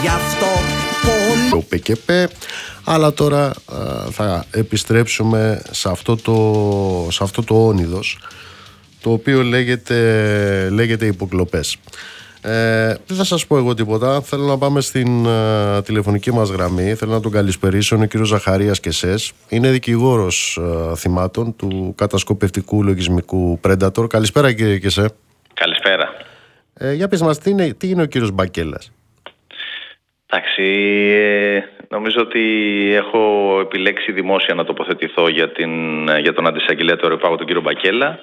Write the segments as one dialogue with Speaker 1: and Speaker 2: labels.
Speaker 1: Γι' αυτό πολύ
Speaker 2: ΠΚΠ. Αλλά τώρα θα επιστρέψουμε σε αυτό το όνειδος, το οποίο λέγεται υποκλοπές. Δεν θα σας πω εγώ τίποτα. Θέλω να πάμε στην τηλεφωνική μας γραμμή. Θέλω να τον καλησπερίσω. Είναι ο κύριος Ζαχαρίας Κεσές. Είναι δικηγόρος θυμάτων του κατασκοπευτικού λογισμικού Predator. Καλησπέρα, κύριε Κεσέ.
Speaker 3: Καλησπέρα.
Speaker 2: Για πες μας, τι είναι ο κύριος Μπακέλας?
Speaker 3: Εντάξει, νομίζω ότι έχω επιλέξει δημόσια να τοποθετηθώ για τον αντισαγγελέα του Αεροπάγου, τον κύριο Μπακέλα.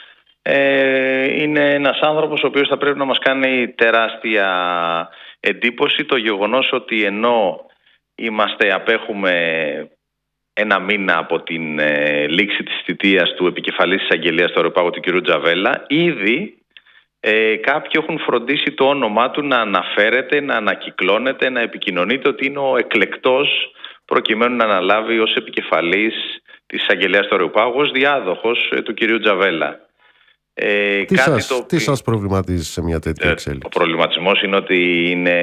Speaker 3: Είναι ένας άνθρωπος ο οποίος θα πρέπει να μας κάνει τεράστια εντύπωση το γεγονός ότι ενώ απέχουμε ένα μήνα από την λήξη της θητείας του επικεφαλής εισαγγελέας του Αεροπάγου, του κ. Τζαβέλα, ήδη κάποιοι έχουν φροντίσει το όνομά του να αναφέρεται, να ανακυκλώνεται, να επικοινωνείται ότι είναι ο εκλεκτός προκειμένου να αναλάβει ως επικεφαλής της εισαγγελέας του Αεροπάγου, ως διάδοχος του κ. Τζαβέλα.
Speaker 2: Τι σας προβληματίζει σε μια τέτοια εξέλιξη?
Speaker 3: Ο προβληματισμός είναι ότι είναι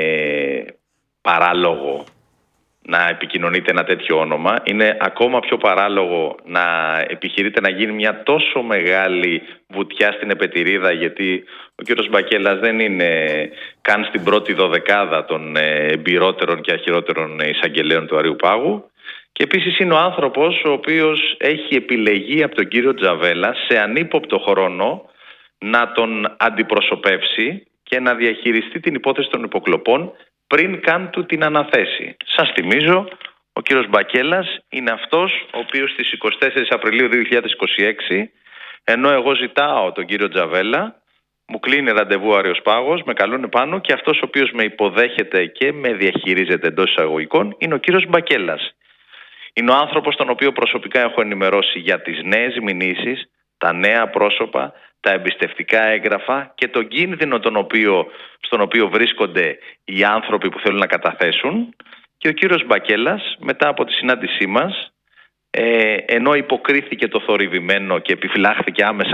Speaker 3: παράλογο να επικοινωνείται ένα τέτοιο όνομα. Είναι ακόμα πιο παράλογο να επιχειρείται να γίνει μια τόσο μεγάλη βουτιά στην επετηρίδα, γιατί ο κύριος Μπακέλας δεν είναι καν στην πρώτη δωδεκάδα των εμπειρότερων και αχυρότερων εισαγγελέων του Αεροπάγου. Και επίσης είναι ο άνθρωπος ο οποίος έχει επιλεγεί από τον κύριο Τζαβέλα σε ανύποπτο χρόνο να τον αντιπροσωπεύσει και να διαχειριστεί την υπόθεση των υποκλοπών πριν καν του την αναθέσει. Σας θυμίζω, ο κύριος Μπακέλας είναι αυτός ο οποίος στις 24 Απριλίου 2026, ενώ εγώ ζητάω τον κύριο Τζαβέλα, μου κλείνει ραντεβού Αεροπάγος, με καλούν πάνω και αυτός ο οποίος με υποδέχεται και με διαχειρίζεται εντός εισαγωγικών είναι ο κύριος Μπακέλας. Είναι ο άνθρωπος τον οποίο προσωπικά έχω ενημερώσει για τις νέες μηνύσεις, τα νέα πρόσωπα, τα εμπιστευτικά έγγραφα και τον κίνδυνο στον οποίο βρίσκονται οι άνθρωποι που θέλουν να καταθέσουν. Και ο κύριος Μπακέλας, μετά από τη συνάντησή μας, ενώ υποκρίθηκε το θορυβημένο και επιφυλάχθηκε άμεσα